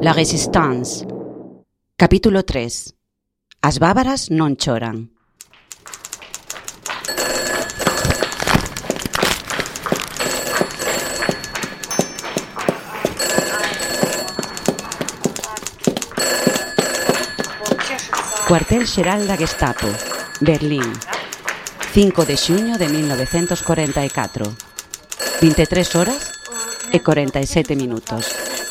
La Résistance. Capítulo 3. As bávaras non choran. Cuartel xeral da Gestapo, Berlín, 5 de xuño de 1944, 23 horas e 47 minutos.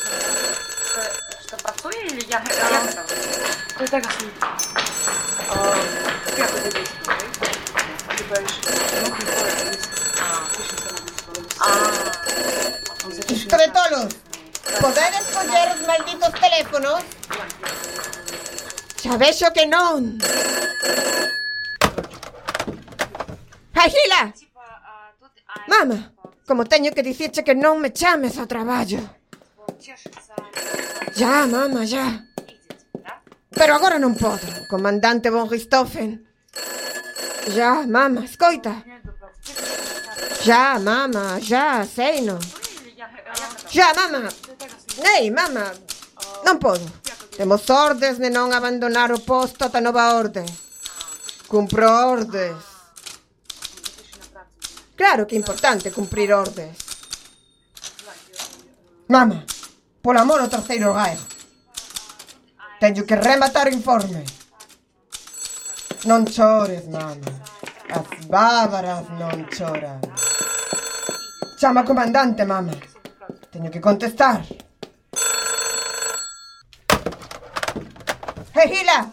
Isto de tolos. Podedes coller os malditos teléfonos? Xa vexo que non. Ai, Gila! Mama, como teño que dicirche que non me chames ao traballo. Ya, mama, ya. Pero agora non podo, comandante von Richthofen. Ya, mama, escoita. Ya, mama, ya, seino. Ya, mama. Nei, mama, non podo. Temos ordes de non abandonar o posto ata nova orde. Cumpro ordes. Claro que é importante cumprir ordes. Mama, polo amor ao terceiro Reich. Teño que rematar o informe. Non chores, mama. As bávaras non choran. Chama comandante, mama. Teño que contestar. Hey, Gila!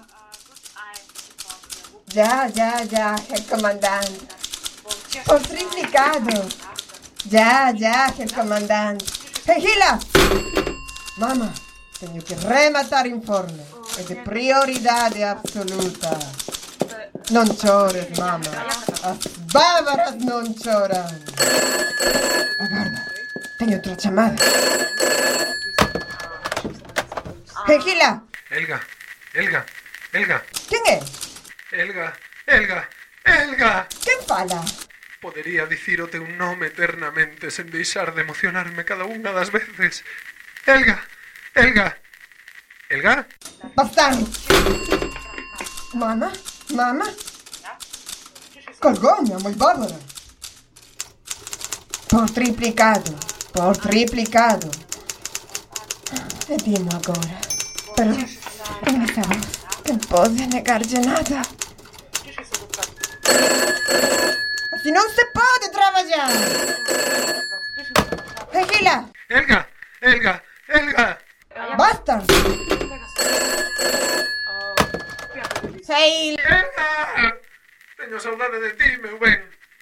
Ya, el comandante. Os triplicados. Ya, el comandante. Hey, Gila! Mama, teño que rematar informe. É de prioridade absoluta. Non chores, mama. As bávaras non choran. Agarda, teño outra chamada. Hey, Gila! Elga. Quen é? Elga. Quen fala? Podería dicir o teu nome eternamente sen deixar de emocionarme cada unha das veces. Elga. Bastardo! Mama? Colgoume, moi bárbara. Por triplicado. E dimo agora. Pero esa voz, que pode negarlle nada. Así non se pode traballar. Hey, Gila! Elga. Basta! Sei... Elga! Teño saudade de ti, meu ben.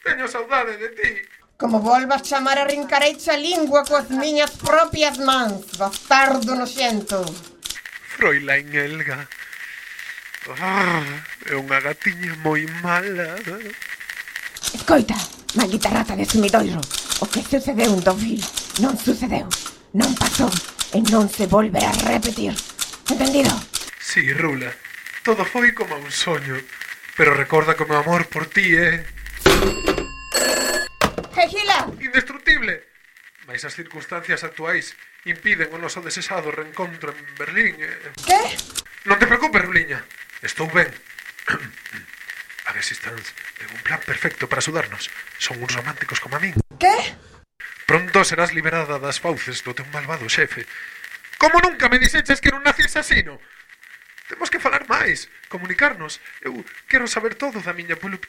Como volvas chamar a rincareixa lingua coas miñas propias mans, bastardo noxento. Fräulein Elga. É unha gatiña moi mala. Escoita, maldita rata de sumidoiro. O que sucedeu en Deauville non sucedeu, non pasou e non se volverá a repetir. Entendido? Sí, Rula. Todo foi como un soño. Pero recorda que o meu amor por ti é... Gila! indestructible. Mais as circunstancias actuais impiden o noso desexado reencontro en Berlín. Que? Non te preocupes, Ruliña. Estou ben. A Resistance ten un plan perfecto para axudarnos. Son uns románticos como a min. Que? Pronto serás liberada das fauces do teu malvado xefe. Como nunca me dixeches que era un nazi asasino? Temos que falar máis, comunicarnos. Eu quero saber todo da miña